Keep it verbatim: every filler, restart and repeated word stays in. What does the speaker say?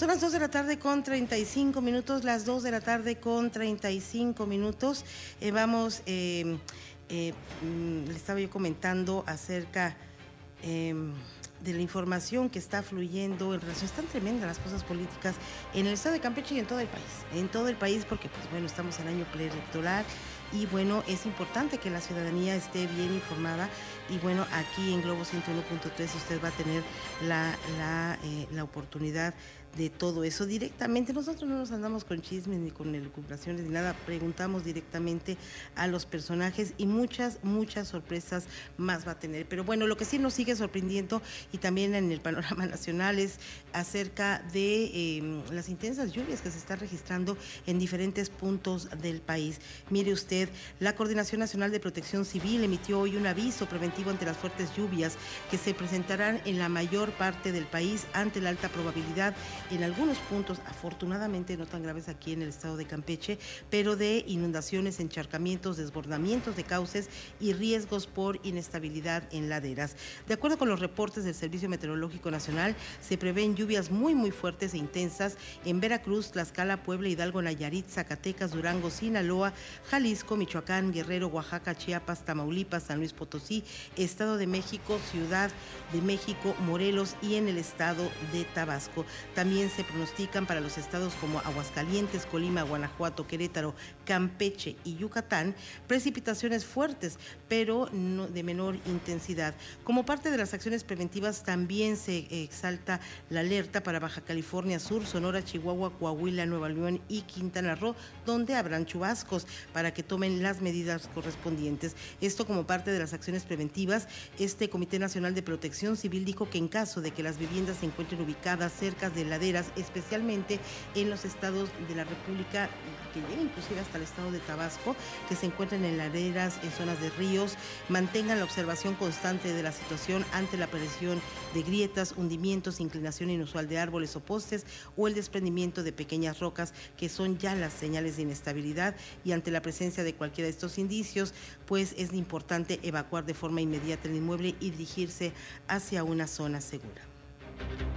Son las dos de la tarde con treinta y cinco minutos, las dos de la tarde con treinta y cinco minutos. Eh, vamos, eh, eh, le estaba yo comentando acerca eh, de la información que está fluyendo en relación, están tremendas las cosas políticas en el estado de Campeche y en todo el país, en todo el país porque pues bueno, estamos en año preelectoral y bueno, es importante que la ciudadanía esté bien informada y bueno, aquí en Globo ciento uno punto tres usted va a tener la, la, eh, la oportunidad de todo eso directamente. Nosotros no nos andamos con chismes ni con elucubraciones ni nada, preguntamos directamente a los personajes y muchas, muchas sorpresas más va a tener. Pero bueno, lo que sí nos sigue sorprendiendo y también en el panorama nacional es acerca de eh, las intensas lluvias que se están registrando en diferentes puntos del país. Mire usted, la Coordinación Nacional de Protección Civil emitió hoy un aviso preventivo ante las fuertes lluvias que se presentarán en la mayor parte del país ante la alta probabilidad en algunos puntos, afortunadamente no tan graves aquí en el estado de Campeche, pero de inundaciones, encharcamientos, desbordamientos de cauces y riesgos por inestabilidad en laderas. De acuerdo con los reportes del Servicio Meteorológico Nacional, se prevén lluvias muy muy fuertes e intensas en Veracruz, Tlaxcala, Puebla, Hidalgo, Nayarit, Zacatecas, Durango, Sinaloa, Jalisco, Michoacán, Guerrero, Oaxaca, Chiapas, Tamaulipas, San Luis Potosí, Estado de México, Ciudad de México, Morelos y en el estado de Tabasco. También se pronostican para los estados como Aguascalientes, Colima, Guanajuato, Querétaro, Campeche y Yucatán precipitaciones fuertes, pero no de menor intensidad. Como parte de las acciones preventivas también se exalta la alerta para Baja California Sur, Sonora, Chihuahua, Coahuila, Nuevo León y Quintana Roo, donde habrán chubascos para que tomen las medidas correspondientes. Esto como parte de las acciones preventivas. Este Comité Nacional de Protección Civil dijo que en caso de que las viviendas se encuentren ubicadas cerca de laderas, especialmente en los estados de la República, que lleguen inclusive hasta el estado de Tabasco, que se encuentren en laderas, en zonas de ríos, mantengan la observación constante de la situación ante la aparición de grietas, hundimientos, inclinación inusual de árboles o postes o el desprendimiento de pequeñas rocas, que son ya las señales de inestabilidad, y ante la presencia de cualquiera de estos indicios, pues es importante evacuar de forma inmediata el inmueble y dirigirse hacia una zona segura.